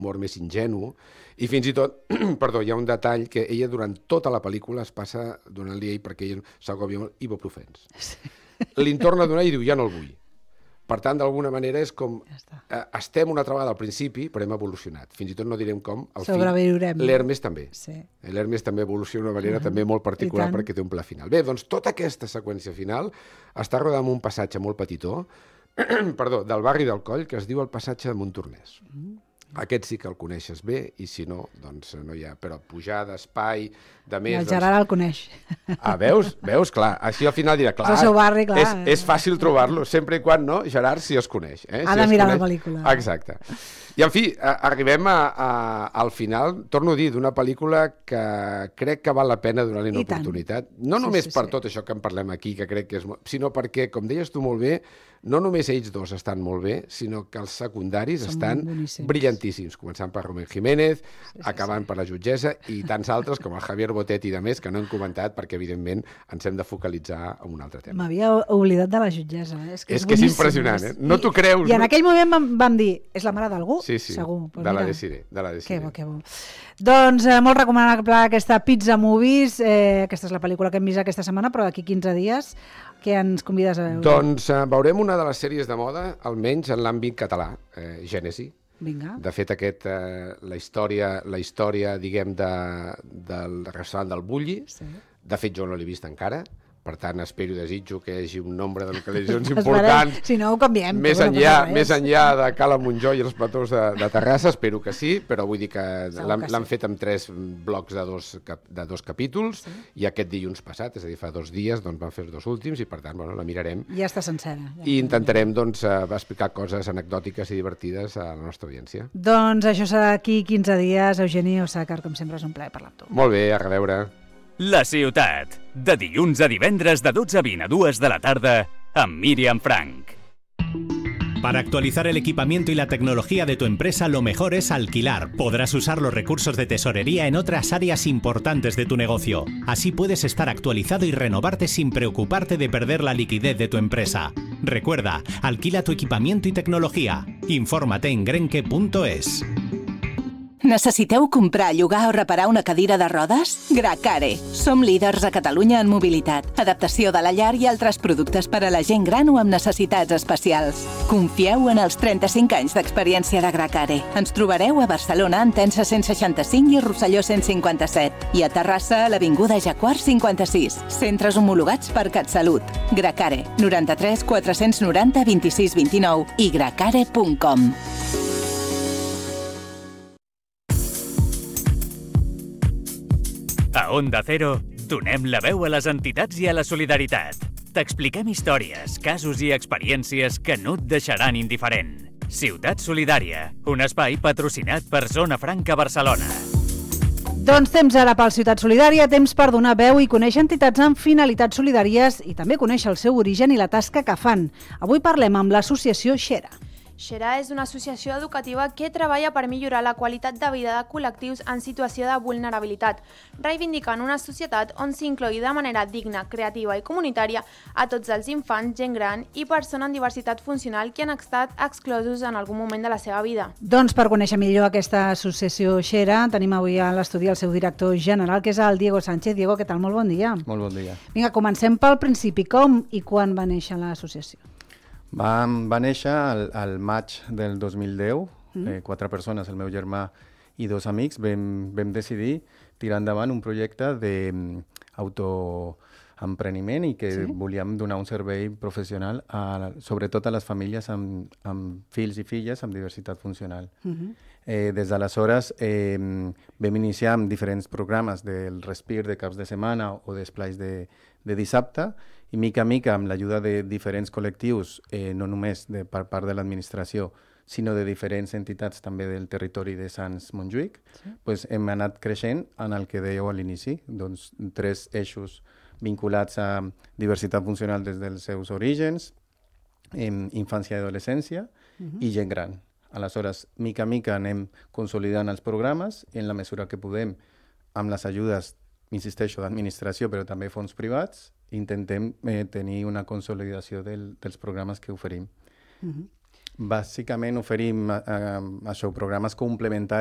humor més ingenu, i fins i tot, perdó, hi ha un detall que ella durant tota la pel·lícula es passa donant-li a ell perquè ell s'agòbia molt ibuprofens. Li'n torna a donar i diu, ja no el vull. Per tant, d'alguna manera és com... estem una altra vegada al principi, però hem evolucionat. Fins i tot no direm com. Sobreviurem. L'Hermes també. Sí. L'Hermes també evoluciona d'una manera també molt particular perquè té un pla final. Bé, doncs tota aquesta seqüència final està rodada en un passatge molt petitó, perdó, del barri del Coll, que es diu el passatge de Montornès. Aquest sí que el coneixes bé, i si no, doncs no hi ha... Però pujada, espai, de més... El Gerard el coneix. Ah, veus? Veus? Clar. Així al final dirà, clar... És el seu barri, clar. És fàcil trobar-lo, sempre i quan no, Gerard sí es coneix. Ha de mirar la pel·lícula. Exacte. I, en fi, arribem al final, torno a dir, d'una pel·lícula que crec que val la pena donar-li una oportunitat. No només per tot això que en parlem aquí, que crec que és... sinó perquè, com deies tu molt bé, no només ells dos estan molt bé, sinó que els secundaris estan brillantíssims, començant per Rubén Jiménez, acabant per la jutgessa i tants altres com el Javier Botet i de més que no hem comentat perquè, evidentment, ens hem de focalitzar en un altre tema. M'havia oblidat de la jutgessa. És que és impressionant, eh? No t'ho creus. I en aquell moment vam dir, és la mare d'algú? Sí, segur. De la Desiré. Que bo. Doncs molt recomanable aquesta Pizza Movies. Aquesta és la pel·lícula que hem vist aquesta setmana, però d'aquí 15 dies què ens convides a veure? Doncs veurem una de les sèries de moda, almenys en l'àmbit català, Gènesi. Vinga. De fet, la història, diguem, del restaurant del Bulli, de fet jo no l'he vist encara, per tant, espero i desitjo que hi hagi un nombre de localitzacions importants. Si no, ho canviem. Més enllà de Cala Montjó i els platós de Terrassa, espero que sí, però vull dir que l'han fet amb 3 blocs de 2 capítols, i aquest dilluns passat, és a dir, fa 2 dies, doncs van fer els 2 últims, i per tant, la mirarem. Ja està sencera. I intentarem, doncs, explicar coses anecdòtiques i divertides a la nostra audiència. Doncs això serà d'aquí 15 dies. Eugeni Osàcar, com sempre, és un plaer parlar amb tu. Molt bé, a reveure. La Ciutat, de dilluns a divendres de 12 a 20 a 2 de la tarda, amb Míriam Frank. Para actualizar el equipamiento y la tecnología de tu empresa, lo mejor es alquilar. Podrás usar los recursos de tesorería en otras áreas importantes de tu negocio. Así puedes estar actualizado y renovarte sin preocuparte de perder la liquidez de tu empresa. Recuerda, alquila tu equipamiento y tecnología. Infórmate en grenke.es. Necessiteu comprar, llogar o reparar una cadira de rodes? Gracare. Som líders a Catalunya en mobilitat, adaptació de la llar i altres productes per a la gent gran o amb necessitats especials. Confieu en els 35 anys d'experiència de Gracare. Ens trobareu a Barcelona, Entença 165 i Rosselló 157. I a Terrassa, a l'Avinguda Jaguar 56. Centres homologats per CatSalut. Gracare. 93 490 26 29 i gracare.com. A Onda Cero, donem la veu a les entitats i a la solidaritat. T'expliquem històries, casos i experiències que no et deixaran indiferent. Ciutat Solidària, un espai patrocinat per Zona Franca Barcelona. Doncs temps ara pel Ciutat Solidària, temps per donar veu i conèixer entitats amb finalitats solidàries i també conèixer el seu origen i la tasca que fan. Avui parlem amb l'associació Xera. Xera és una associació educativa que treballa per millorar la qualitat de vida de col·lectius en situació de vulnerabilitat, reivindicant una societat on s'inclogui de manera digna, creativa i comunitària a tots els infants, gent gran i persones amb diversitat funcional que han estat exclosos en algun moment de la seva vida. Doncs per conèixer millor aquesta associació Xera, tenim avui a l'estudi el seu director general, que és el Diego Sánchez. Diego, què tal? Molt bon dia. Molt bon dia. Vinga, comencem pel principi. Com i quan va néixer l'associació? Va néixer al maig del 2010, 4 persones, el meu germà i 2 amics, vam decidir tirar endavant un projecte d'autoempreniment i que volíem donar un servei professional sobretot a les famílies amb fills i filles amb diversitat funcional. Des d'aleshores vam iniciar amb diferents programes del Respir de caps de setmana o d'esplais de dissabte, i mica a mica, amb l'ajuda de diferents col·lectius, no només per part de l'administració, sinó de diferents entitats també del territori de Sants-Montjuïc, hem anat creixent en el que dèieu a l'inici, doncs 3 eixos vinculats a diversitat funcional des dels seus orígens, infància i adolescència i gent gran. Aleshores, mica a mica anem consolidant els programes i en la mesura que podem, amb les ajudes, insisteixo, d'administració, però també fons privats, intentem tenir una consolidació dels programes que oferim. Bàsicament oferim això, programes complementaris